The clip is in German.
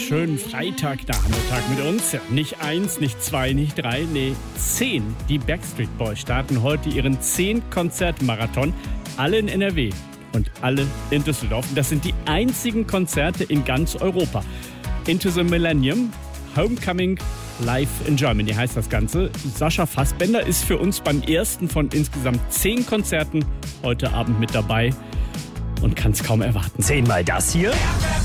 schönen Freitagnachmittag mit uns. Ja, nicht 1, nicht 2, nicht 3, nee 10. Die Backstreet Boys starten heute ihren 10-Konzert-Marathon. Alle in NRW und alle in Düsseldorf. Das sind die einzigen Konzerte in ganz Europa. Into the Millennium, Homecoming Live in Germany heißt das Ganze. Sascha Fassbender ist für uns beim ersten von insgesamt 10 Konzerten heute Abend mit dabei und kann es kaum erwarten. 10-mal das hier?